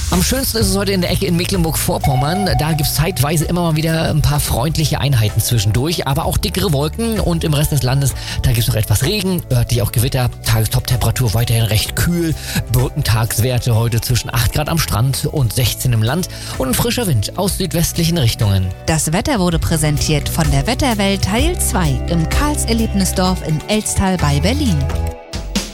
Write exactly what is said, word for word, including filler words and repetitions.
Am schönsten ist es heute in der Ecke in Mecklenburg-Vorpommern. Da gibt es zeitweise immer mal wieder ein paar freundliche Einheiten zwischendurch, aber auch dickere Wolken und im Rest des Landes, da gibt es noch etwas Regen, örtlich auch Gewitter. Tagestoptemperatur weiterhin recht kühl. Brückentagswerte heute zwischen acht Grad am Strand und sechzehn im Land und ein frischer Wind aus südwestlichen Richtungen. Das Wetter wurde präsentiert von der Wetterwelt Teil zwei im Karls-Erlebnisdorf in Elstal bei Berlin.